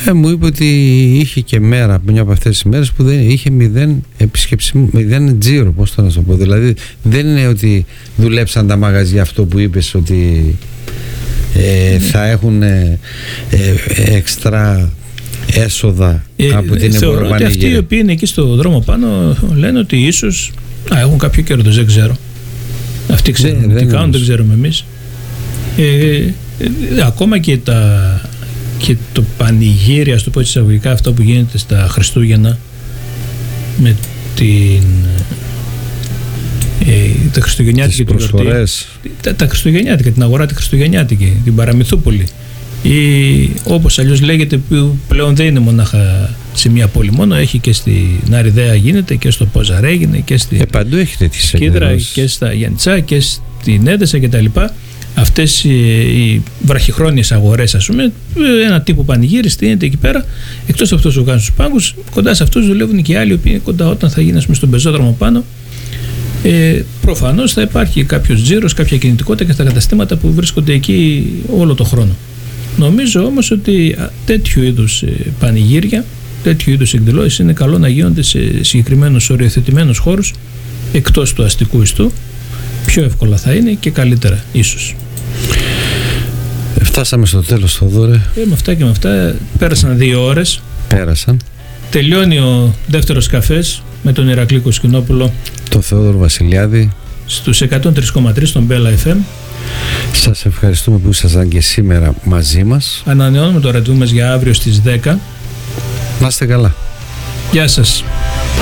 Μου είπε ότι είχε και μέρα, μια από αυτές τις μέρες που δεν είχε 0 επισκέψη, 0 τζίρο, πώς το να σου πω. Δηλαδή δεν είναι ότι δουλέψαν τα μαγαζιά, αυτό που είπες, ότι θα έχουν έξτρα έσοδα από την θεωρώ ότι αυτοί οι οποίοι είναι εκεί στο δρόμο πάνω λένε ότι ίσως έχουν κάποιο κέρδος, δεν ξέρω. Αυτοί ξέρουν τι κάνουν, δεν ξέρουμε εμείς. Ακόμα και το πανηγύρι, ας το πω εισαγωγικά, αυτό που γίνεται στα Χριστούγεννα με τα χριστουγεννιάτικη γιορτή, τα χριστουγεννιάτικα, την αγορά τη χριστουγεννιάτικη, την Παραμυθούπολη, ή όπως αλλιώς λέγεται, που πλέον δεν είναι μονάχα σε μια πόλη μόνο, έχει και στην Αριδαία, γίνεται και στο Πόζαρ, έγινε και στη παντού έχει τέτοιες Κίδρα και στα Γιαννιτσά και στην Έδεσα κτλ. Αυτές οι βραχυχρόνιες αγορές, ας πούμε, ένα τύπο πανηγύρι στείνεται εκεί πέρα. Εκτός από αυτούς που κάνουν στους πάγκους, κοντά σε αυτούς δουλεύουν και άλλοι, οι οποίοι κοντά όταν θα γίνει, ας πούμε, στον πεζόδρομο πάνω. Προφανώς θα υπάρχει κάποιος τζίρος, κάποια κινητικότητα και στα καταστήματα που βρίσκονται εκεί όλο το χρόνο. Νομίζω όμως ότι τέτοιου είδους πανηγύρια, τέτοιου είδους εκδηλώσεις είναι καλό να γίνονται σε συγκεκριμένους οριοθετημένους χώρους εκτός του αστικού ιστού. Πιο εύκολα θα είναι και καλύτερα ίσως. Φτάσαμε στο τέλος, Θοδόρε. Με αυτά και με αυτά πέρασαν 2 ώρες. Πέρασαν. Τελειώνει ο δεύτερος καφές με τον Ηρακλή Κοσκινόπουλο, το Θεόδωρο Βασιλιάδη, στους 103,3 των Bella FM. Σας ευχαριστούμε που ήσασταν και σήμερα μαζί μας. Ανανεώνουμε το ραντεβού μας για αύριο στις 10. Να είστε καλά. Γεια σας.